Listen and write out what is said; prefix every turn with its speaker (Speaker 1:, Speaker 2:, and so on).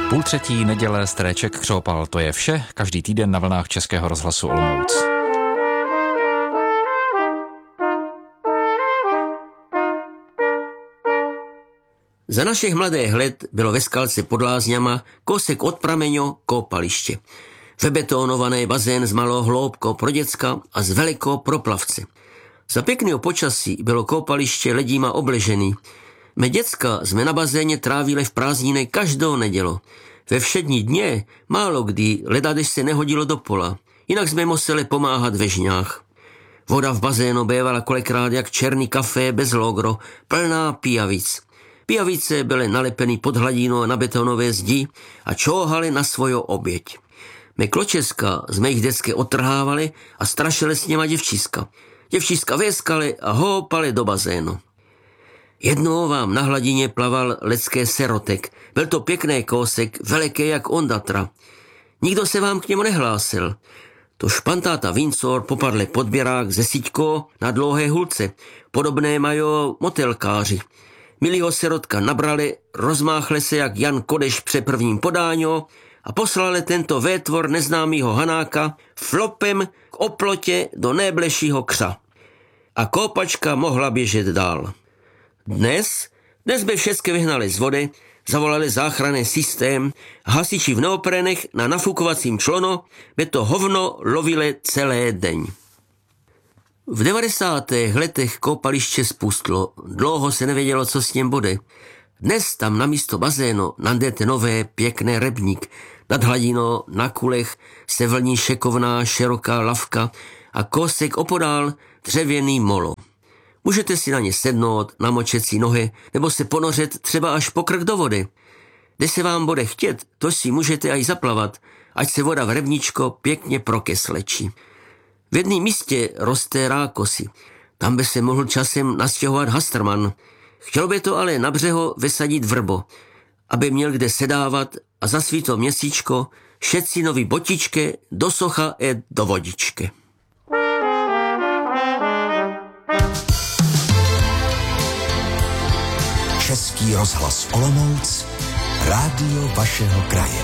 Speaker 1: 2:30 neděle Streček Křopal, to je vše, každý týden na vlnách Českého rozhlasu Olomouc.
Speaker 2: Za našich mladých let bylo ve Skalce pod Lázňama kousek od prameňo koupaliště. Vebetonovaný bazén s malou hloubkou pro děcka a s velikou pro plavce. Za pěkného počasí bylo koupaliště ledíma obležený. My děcka jsme na bazéně trávili v prázdniny každou nedělu. Ve všední dně málo kdy ledadeš se nehodilo do pola, jinak jsme museli pomáhat ve žňách. Voda v bazénu bývala kolikrát jak černý kafé bez logro, plná pijavic. Pijavice byly nalepený pod hladinou na betonové zdi a čóhali na svoju oběť. My kločeska jsme jich dětské otrhávali a strašili s něma děvčíska. Děvčíska věskali a houpali do bazénu. Jednou vám na hladině plaval lidský serotek. Byl to pěkný kousek, veliký jak ondatra. Nikdo se vám k němu nehlásil. To špantáta Vincor popadli podběrák ze síťkou na dlouhé hulce. Podobné mají motelkáři. Milýho serotka nabrali, rozmáchli se jak Jan Kodeš při prvním podáňo a poslali tento vétvor neznámýho Hanáka flopem k oplotě do nejbližšího křa. A koupačka mohla běžet dál. Dnes by všechny vyhnali z vody, zavolali záchranný systém, hasiči v neoprenech na nafukovacím člono by to hovno lovili celý den. V 90. letech koupaliště spustlo, dlouho se nevědělo, co s ním bude. Dnes tam na místo bazénu najdete nové pěkné rybník. Nad hladinou na kulech se vlní šekovná široká lavka a kousek opodál dřevěný molo. Můžete si na ně sednout, namočet si nohy nebo se ponořit třeba až po krk do vody. Kde se vám bude chtět, to si můžete aj zaplavat, ať se voda v rybníčko pěkně prokeslečí. V jednom místě roste rákosy. Tam by se mohl časem nastěhovat Hasterman. Chtěl by to ale na břeho vysadit vrbo, aby měl kde sedávat a za svíto měsíčko šet si nový botičky do socha i do vodičky.
Speaker 3: Český rozhlas Olomouc, rádio vašeho kraje.